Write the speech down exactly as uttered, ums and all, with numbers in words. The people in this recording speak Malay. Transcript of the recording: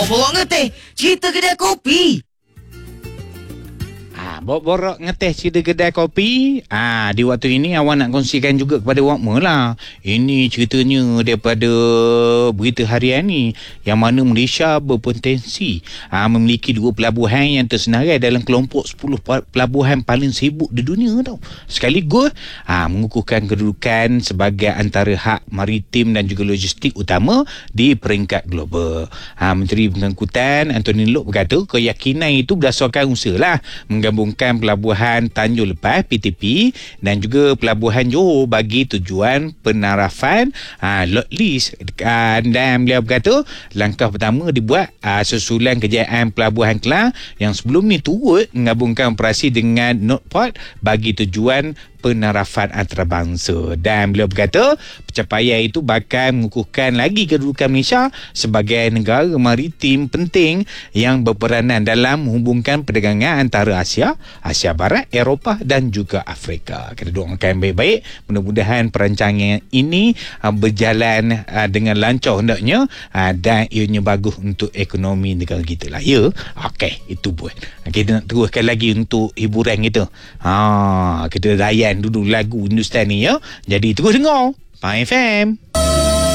Borok ngeteh cerita kedai kopi. Ah, borok ngeteh cerita kedai kopi. Ah, di waktu ini awak nak kongsikan juga kepada awak lah. Ini ceritanya daripada berita harian ni, yang mana Malaysia berpotensi ah, memiliki dua pelabuhan yang tersenarai dalam kelompok sepuluh pelabuhan paling sibuk di dunia tau. Sekaligus ah, mengukuhkan kedudukan sebagai antara hak maritim dan juga logistik utama di peringkat global. Ah, Menteri Pengangkutan Anthony Loke berkata keyakinan itu berdasarkan usaha lah menggabungkan pelabuhan Tanjung Lepas P T P dan juga pelabuhan Johor bagi tujuan penarafan ha, lot lease. Ha, dan beliau berkata langkah pertama dibuat ha, susulan kejayaan pelabuhan Kelang yang sebelum ni turut menggabungkan operasi dengan Northport bagi tujuan penarafan antarabangsa. Dan beliau berkata pencapaian itu bakal mengukuhkan lagi kedudukan Malaysia sebagai negara maritim penting yang berperanan dalam menghubungkan perdagangan antara Asia, Asia Barat, Eropah dan juga Afrika. Kita doakan baik-baik, mudah-mudahan perancangan ini uh, berjalan uh, dengan lancar hendaknya uh, dan ianya bagus untuk ekonomi negara kita lah. Ya, okey, itu pun. Kita nak teruskan lagi untuk hiburan kita. Ha, kita layan dulu lagu Hindustani ya. Jadi terus dengar Faham F M.